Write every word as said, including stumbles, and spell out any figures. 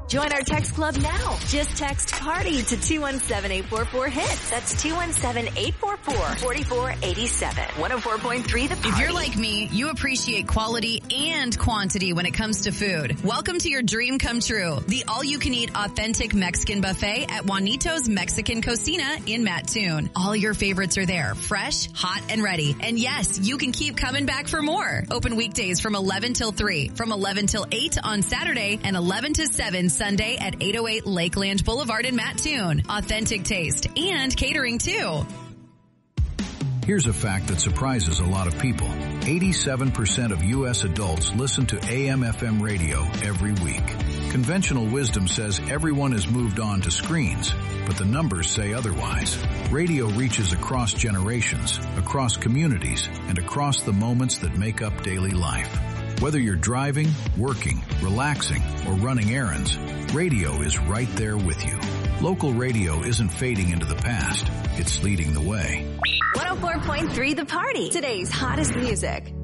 Join our text club now. Just text PARTY to two one seven, eight four four, HIT. That's two one seven, eight four four, four four eight seven. one oh four point three The Party. If you're like me, you appreciate quality and quantity when it comes to food. Welcome to your dream come true. The all-you-can-eat authentic Mexican buffet at Juanito's Mexican Cocina in Mattoon. All your favorites are there, fresh, hot, and ready. And yes, you can keep coming back for more. Open weekdays from eleven till three, from eleven till eight on Saturday, and eleven to seven Sunday at eight oh eight Lakeland Boulevard in Mattoon. Authentic taste and catering too. Here's a fact that surprises a lot of people. eighty-seven percent of U S adults listen to A M F M radio every week. Conventional wisdom says everyone has moved on to screens, but the numbers say otherwise. Radio reaches across generations, across communities, and across the moments that make up daily life. Whether you're driving, working, relaxing, or running errands, radio is right there with you. Local radio isn't fading into the past. It's leading the way. one oh four point three The Party. Today's hottest music.